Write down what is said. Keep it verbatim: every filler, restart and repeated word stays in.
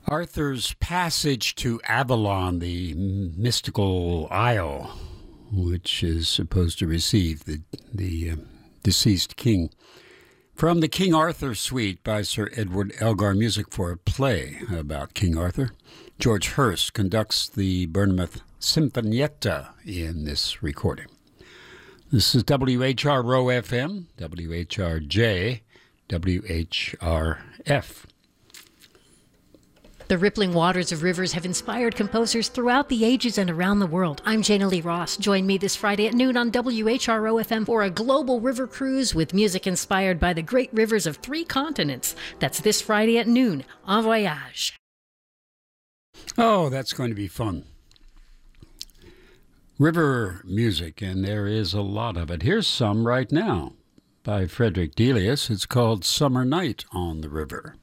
Arthur's passage to Avalon, the mystical isle, which is supposed to receive the, the uh, deceased king. From the King Arthur Suite by Sir Edward Elgar, music for a play about King Arthur. George Hurst conducts the Bournemouth Sinfonietta in this recording. This is W H R O F M, W H R J, W H R F. The rippling waters of rivers have inspired composers throughout the ages and around the world. I'm Jana Lee Ross. Join me this Friday at noon on W H R O F M for a global river cruise with music inspired by the great rivers of three continents. That's this Friday at noon. En voyage. Oh, that's going to be fun. River music, and there is a lot of it. Here's some right now by Frederick Delius. It's called Summer Night on the River.